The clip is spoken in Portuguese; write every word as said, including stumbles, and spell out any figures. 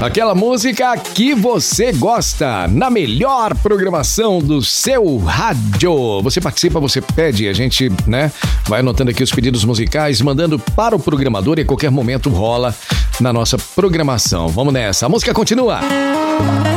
Aquela música que você gosta, na melhor programação do seu rádio. Você participa, você pede, a gente, né, vai anotando aqui os pedidos musicais, mandando para o programador e a qualquer momento rola na nossa programação. Vamos nessa, a música continua.